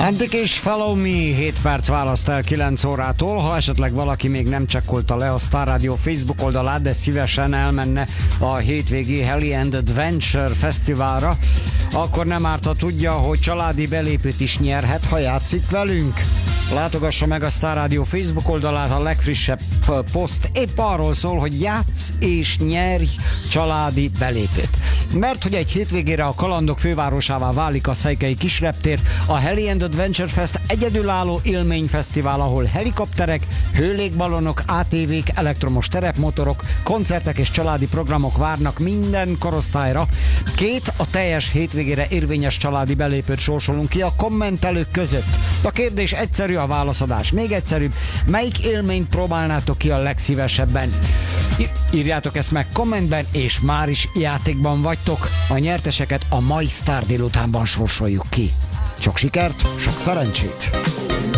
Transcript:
Antik és Follow Me, 7 perc választ el 9 órától. Ha esetleg valaki még nem csekkolta le a Star Radio Facebook oldalát, de szívesen elmenne a hétvégi Helly and Adventure Fesztiválra, akkor nem árt, ha tudja, hogy családi belépőt is nyerhet, ha játszik velünk. Látogassa meg a Star Radio Facebook oldalát, a legfrissebb poszt épp arról szól, hogy játsz és nyerj családi belépőt. Mert hogy egy hétvégére a kalandok fővárosává válik a Szejkei Kisreptér, a Helly and Adventure Fest egyedülálló élményfesztivál, ahol helikopterek, hőlégballonok, ATV-k, elektromos terepmotorok, koncertek és családi programok várnak minden korosztályra. 2 a teljes hétvégére érvényes családi belépőt sorsolunk ki a kommentelők között. A kérdés egyszerű, a válaszadás még egyszerűbb. Melyik élményt próbálnátok ki a legszívesebben? Írjátok ezt meg kommentben, és már is játékban vagytok. A nyerteseket a mai Sztár délutánban sorsoljuk ki. Sok sikert, sok szerencsét!